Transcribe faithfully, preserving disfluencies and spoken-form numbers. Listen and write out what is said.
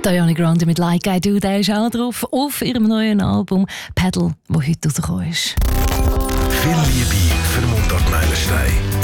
Ariana Grande mit Like I Do, der ist auch drauf auf ihrem neuen Album Pedal, das heute rausgekommen ist. Viel Liebe für Mundart Meilenstein.